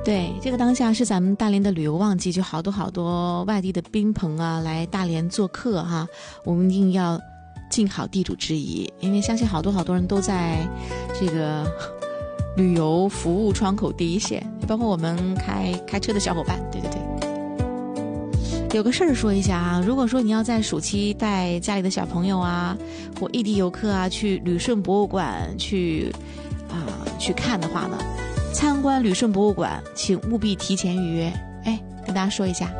对，这个当下是咱们大连的旅游旺季，就好多外地的宾朋啊来大连做客哈，我们一定要尽好地主之谊，因为相信好多人都在这个旅游服务窗口第一线，包括我们开车的小伙伴。对，有个事儿说一下啊，如果说你要在暑期带家里的小朋友啊或异地游客啊去旅顺博物馆去看的话呢，参观旅顺博物馆请务必提前预约。跟大家说一下，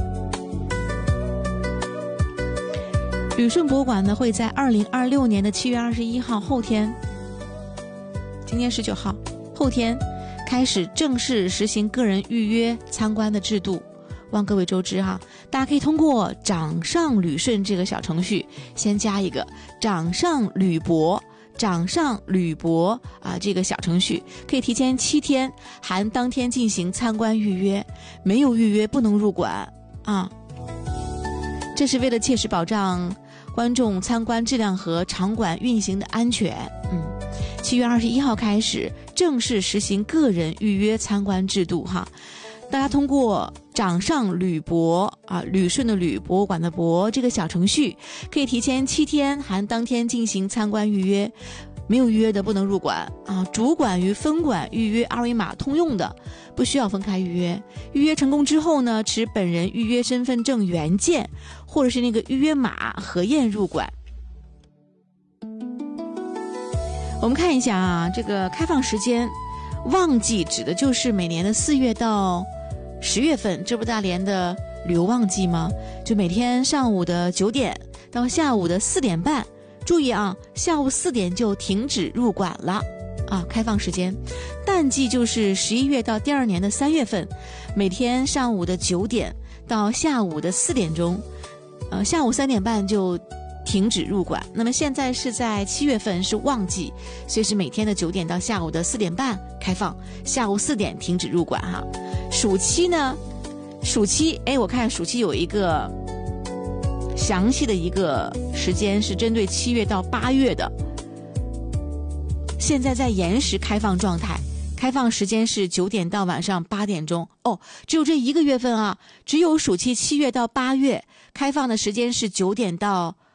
旅顺博物馆呢会在2026年的7月21号后天，今天19号后天开始正式实行个人预约参观的制度，望各位周知哈。大家可以通过掌上旅顺这个小程序先加一个掌上旅博这个小程序，可以提前7天含当天进行参观预约，没有预约不能入馆啊。这是为了切实保障观众参观质量和场馆运行的安全。7月21号开始正式实行个人预约参观制度哈。大家通过掌上旅博旅顺的旅，博物馆的博这个小程序，可以提前7天含当天进行参观预约，没有预约的不能入馆主馆与分馆预约二维码通用的，不需要分开预约。预约成功之后呢，持本人预约身份证原件或者是那个预约码核验入馆。我们看一下这个开放时间，旺季指的就是每年的4月到10月份，这不大连的旅游旺季吗？就每天上午的9点到下午的4点半，注意下午4点就停止入馆了开放时间。淡季就是11月到第2年的3月份，每天上午的9点到下午的4点钟，下午3点半就停止入馆。那么现在是在7月份是旺季，所以是每天的9点到下午的4点半开放，下午4点停止入馆哈。暑期呢，我看暑期有一个详细的一个时间是针对7月到8月的，现在在延时开放状态，开放时间是9点到晚上8点钟只有这一个月份只有暑期7月到8月开放的时间是9点到